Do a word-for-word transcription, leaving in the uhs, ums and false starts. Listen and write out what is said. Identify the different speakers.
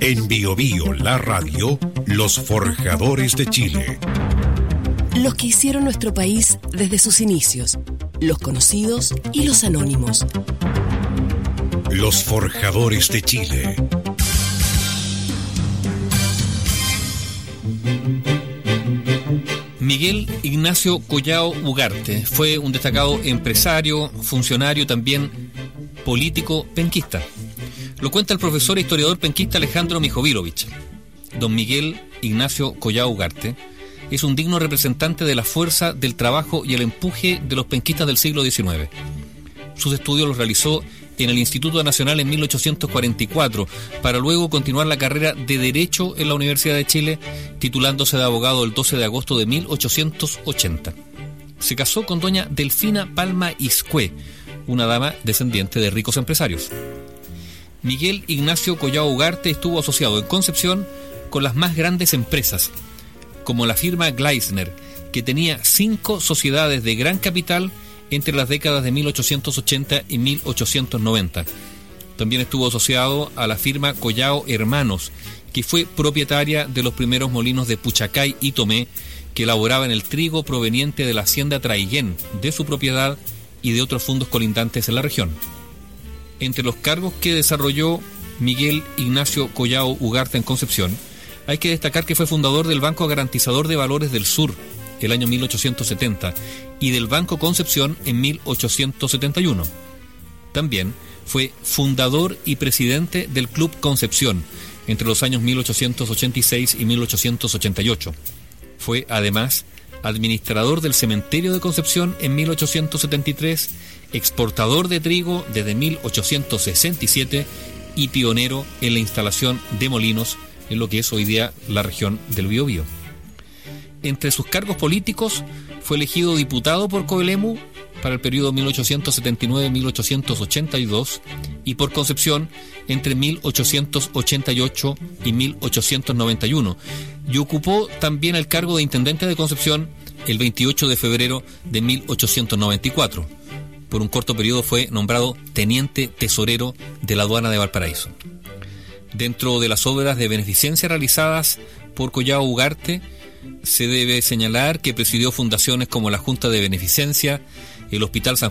Speaker 1: En Bio Bio, la radio, los forjadores de Chile.
Speaker 2: Los que hicieron nuestro país desde sus inicios, los conocidos y los anónimos.
Speaker 1: Los forjadores de Chile.
Speaker 3: Miguel Ignacio Collao Ugarte fue un destacado empresario, funcionario, también político penquista. Lo cuenta el profesor e historiador penquista Alejandro Mijovilovich. Don Miguel Ignacio Collao Ugarte es un digno representante de la fuerza, del trabajo y el empuje de los penquistas del siglo diecinueve. Sus estudios los realizó en el Instituto Nacional en mil ochocientos cuarenta y cuatro, para luego continuar la carrera de Derecho en la Universidad de Chile, titulándose de abogado el doce de agosto de mil ochocientos ochenta. Se casó con doña Delfina Palma Iscue, una dama descendiente de ricos empresarios. Miguel Ignacio Collao Ugarte estuvo asociado en Concepción con las más grandes empresas, como la firma Gleisner, que tenía cinco sociedades de gran capital entre las décadas de mil ochocientos ochenta y mil ochocientos noventa. También estuvo asociado a la firma Collao Hermanos, que fue propietaria de los primeros molinos de Puchacay y Tomé, que elaboraban el trigo proveniente de la hacienda Traiguén, de su propiedad y de otros fundos colindantes en la región. Entre los cargos que desarrolló Miguel Ignacio Collao Ugarte en Concepción, hay que destacar que fue fundador del Banco Garantizador de Valores del Sur, el año mil ochocientos setenta, y del Banco Concepción en mil ochocientos setenta y uno. También fue fundador y presidente del Club Concepción entre los años mil ochocientos ochenta y seis y mil ochocientos ochenta y ocho. Fue además administrador del Cementerio de Concepción en mil ochocientos setenta y tres, exportador de trigo desde mil ochocientos sesenta y siete y pionero en la instalación de molinos en lo que es hoy día la región del Biobío. Entre sus cargos políticos fue elegido diputado por Coelemu para el periodo mil ochocientos setenta y nueve a mil ochocientos ochenta y dos y por Concepción entre mil ochocientos ochenta y ocho y mil ochocientos noventa y uno, y ocupó también el cargo de intendente de Concepción el veintiocho de febrero de mil ochocientos noventa y cuatro. Por un corto periodo fue nombrado teniente tesorero de la aduana de Valparaíso. Dentro de las obras de beneficencia realizadas por Collao Ugarte, se debe señalar que presidió fundaciones como la Junta de Beneficencia, el Hospital San